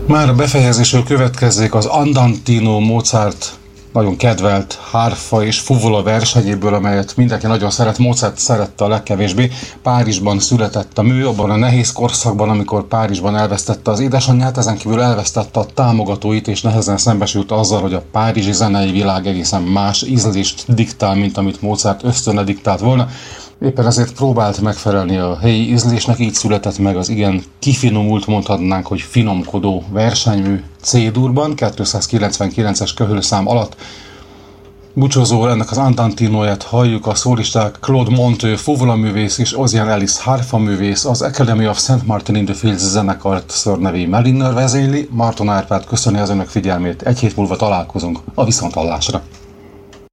Már a befejezésről következzék az Andantino Mozart nagyon kedvelt hárfa és fuvola versenyéből, amelyet mindenki nagyon szeret. Mozart szerette a legkevésbé. Párizsban született a mű, abban a nehéz korszakban, amikor Párizsban elvesztette az édesanyját, ezen kívül elvesztette a támogatóit, és nehezen szembesült azzal, hogy a párizsi zenei világ egészen más ízlést diktál, mint amit Mozart ösztönre diktált volna. Éppen ezért próbált megfelelni a helyi ízlésnek, így született meg az igen kifinomult, mondhatnánk, hogy finomkodó versenymű C-durban, 299-es köhölszám alatt. Búcsúzóul ennek az Andantinóját halljuk, a szólisták Claude Monteux fuvolaművész és Ozian Ellis hárfaművész, az Academy of St. Martin in the Fields zenekart szörnevi Meliner vezényli. Marton Árpád köszöni az önök figyelmét, egy hét múlva találkozunk, a viszonthallásra.